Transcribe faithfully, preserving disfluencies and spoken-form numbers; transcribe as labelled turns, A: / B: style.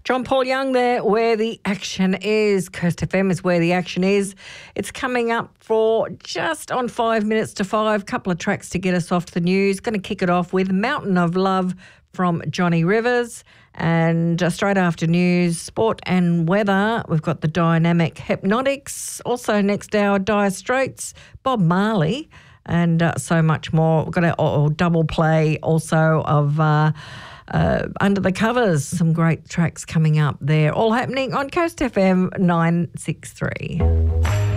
A: John Paul Young there, where the action is. Coast F M is where the action is. It's coming up for just on five minutes to five. Couple of tracks to get us off to the news. Going to kick it off with Mountain of Love from Johnny Rivers. And uh, straight after news, sport and weather, we've got the Dynamic Hypnotics. Also next hour, Dire Straits, Bob Marley, and uh, so much more. We've got a oh, double play also of... Uh, Uh, Under the Covers, some great tracks coming up there, all happening on Coast F M nine six three.